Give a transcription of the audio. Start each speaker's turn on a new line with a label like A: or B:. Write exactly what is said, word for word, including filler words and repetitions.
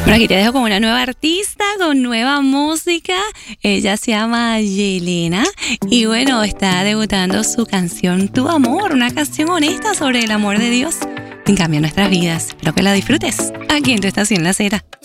A: Por aquí te dejo con una nueva artista, con nueva música. Ella se llama Yelena y bueno, está debutando su canción Tu Amor, una canción honesta sobre el amor de Dios que cambia nuestras vidas. Espero que la disfrutes aquí en Tu Estación La Zeta.